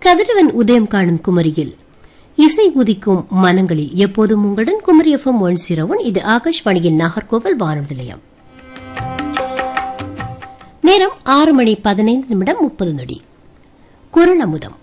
கதிரவன் உதயம் காணும் குமரியில் இசை உதிக்கும் மனங்களில் எப்போதும் உங்களுடன் குமரி FM 101. இது ஆகாஷ்வாணியின் நாகர்கோவில் வானொலி நிலையம். நேரம் 6:15 நிமிடம் 30 நொடி. குரல் அமுதம்.